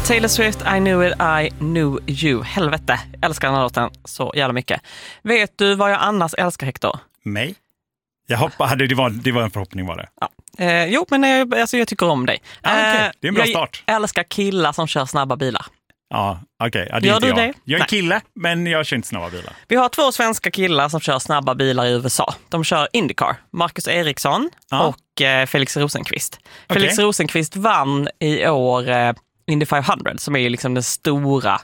Taylor Swift, I knew it, I knew you. Helvete, älskar den här låten så jävla mycket. Vet du vad jag annars älskar, Hector? Mig? Jag hoppas, det var en förhoppning var det. Ja. Jo, men jag tycker om dig. Okay. Det är en bra start. Jag älskar killar som kör snabba bilar. Ja, okej. Ja, gör du det? Jag är en kille, men jag kör inte snabba bilar. Vi har 2 svenska killar som kör snabba bilar i USA. De kör IndyCar. Marcus Eriksson och Felix Rosenqvist. Okay. Felix Rosenqvist vann i år Indy 500, som är ju liksom det stora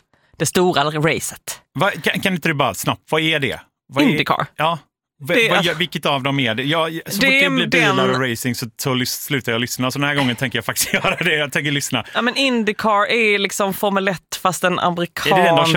racet. Kan inte du bara snabbt, vad är det? IndyCar? Ja. Vilket av dem är det? Så fort det blir bilar och racing så slutar jag lyssna. Så den här gången tänker jag faktiskt göra det. Jag tänker lyssna. Ja, men IndyCar är liksom Formel 1 fast en amerikansk... Är det den de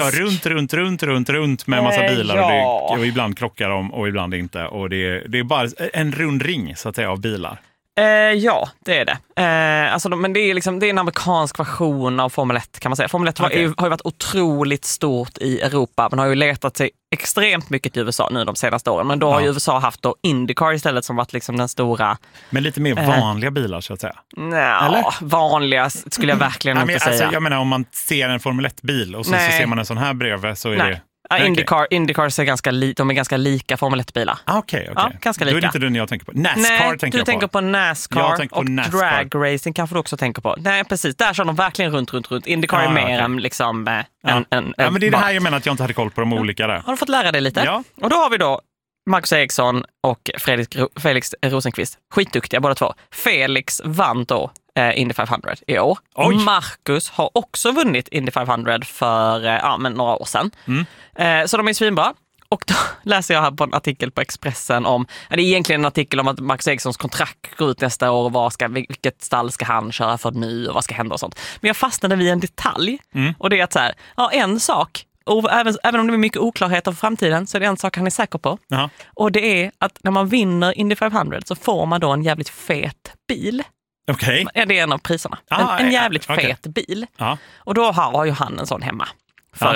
kör runt med en massa bilar och ibland krockar de och ibland inte. Och det är bara en rund ring så att säga av bilar. Ja, det är det. Men det är en amerikansk version av Formel 1 kan man säga. Formel 1 har ju varit otroligt stort i Europa, men har ju letat sig extremt mycket i USA nu de senaste åren. Men då har ju USA haft då IndyCar istället som varit liksom den stora... Men lite mer vanliga bilar så att säga. Ja, vanliga skulle jag verkligen inte säga. Alltså, jag menar om man ser en Formel 1-bil och så ser man en sån här bredvid så är det... IndyCar är de är ganska lika Formel 1-bilar. Okej. Ja, ganska lika. Då är det inte den jag tänker på. NASCAR tänker jag på. Du tänker på NASCAR och drag racing kanske du också tänker på. Nej, precis. Där kör de verkligen runt. IndyCar är mer än liksom men det är det här jag menar att jag inte hade koll på de olika där. Har du fått lära dig lite? Ja. Och då har vi då Marcus Eriksson och Felix Rosenqvist. Skitduktiga båda två. Felix vann då Indy 500 i år. Och Marcus har också vunnit Indy 500 för några år sedan. Så de är svinbra. Och då läser jag här på en artikel på Expressen om, det är egentligen en artikel om att Marcus Erikssons kontrakt går ut nästa år och vilket stall ska han köra för nu och vad ska hända och sånt. Men jag fastnade vid en detalj och det är att så här, en sak, och även om det är mycket oklarheter för framtiden så är det en sak han är säker på. Jaha. Och det är att när man vinner Indy 500 så får man då en jävligt fet bil. Okej. Det är en av priserna. En jävligt fet bil. Och då har ju han en sån hemma. För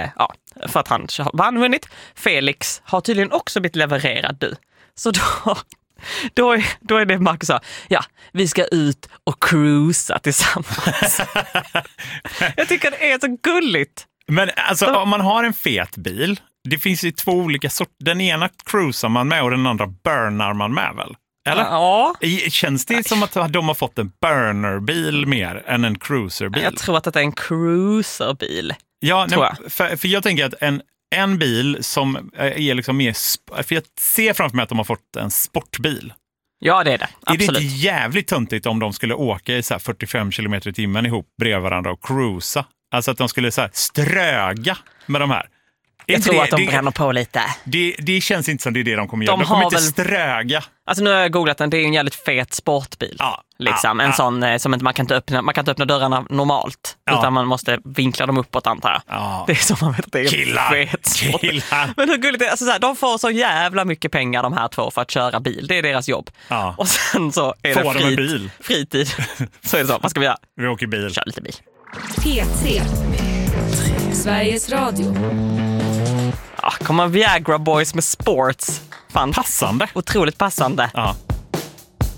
att han vann vunnit. Felix har tydligen också blivit levererad du. Så då är det Marcus sa, vi ska ut och cruisa tillsammans. Jag tycker det är så gulligt. Men alltså om man har en fet bil, det finns ju 2 olika sorter. Den ena cruisar man med och den andra burnar man med väl? Eller? Ja. Känns det som att de har fått en burnerbil mer än en cruiserbil? Jag tror att det är en cruiserbil. Ja, för jag tänker att en bil som är liksom mer... För jag ser framför mig att de har fått en sportbil. Ja, det är det. Absolut. Är det inte jävligt töntigt om de skulle åka i så här 45 km/h ihop bredvid varandra och cruisa? Alltså att de skulle så här ströga med de här. Jag tror att de bränner på lite. Det känns inte som det är det de kommer göra. De kommer inte ströga. Alltså nu har jag googlat den. Det är en jävligt fet sportbil. En sån som man kan inte öppna dörrarna normalt. Utan man måste vinkla dem uppåt antar jag. Det är som man vet att det är en fet sportbil. Men hur gulligt är det? Alltså, så här, de får så jävla mycket pengar de här 2 för att köra bil. Det är deras jobb. Och sen så är det fritid. Så är det så. Vad ska vi göra? Vi åker bil. Kör lite bil. P3 Sveriges Radio. Kommer Viagra Boys med sports. Passande. Otroligt passande.